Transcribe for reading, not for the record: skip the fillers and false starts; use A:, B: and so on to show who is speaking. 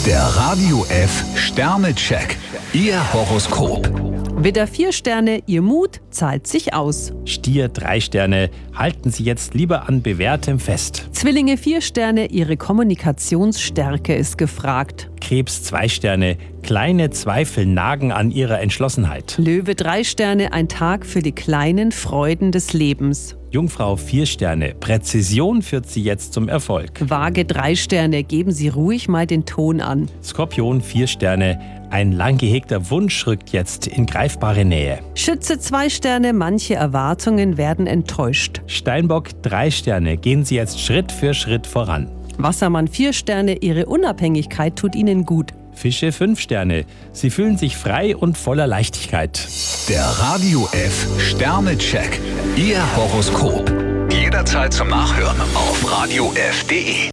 A: Der Radio F Sternecheck. Ihr Horoskop.
B: Widder 4 Sterne, Ihr Mut zahlt sich aus.
C: Stier 3 Sterne, halten Sie jetzt lieber an Bewährtem fest.
B: Zwillinge 4 Sterne, Ihre Kommunikationsstärke ist gefragt.
C: Krebs 2 Sterne, kleine Zweifel nagen an Ihrer Entschlossenheit.
B: Löwe 3 Sterne, ein Tag für die kleinen Freuden des Lebens.
C: Jungfrau 4 Sterne, Präzision führt Sie jetzt zum Erfolg.
B: Waage 3 Sterne, geben Sie ruhig mal den Ton an.
C: Skorpion 4 Sterne, ein lang gehegter Wunsch rückt jetzt in greifbare Nähe.
B: Schütze 2 Sterne, manche Erwartungen werden enttäuscht.
C: Steinbock 3 Sterne, gehen Sie jetzt Schritt für Schritt voran.
B: Wassermann 4 Sterne, Ihre Unabhängigkeit tut Ihnen gut.
C: Fische 5 Sterne, Sie fühlen sich frei und voller Leichtigkeit.
A: Der Radio F Sternecheck. Ihr Horoskop. Jederzeit zum Nachhören auf radiof.de.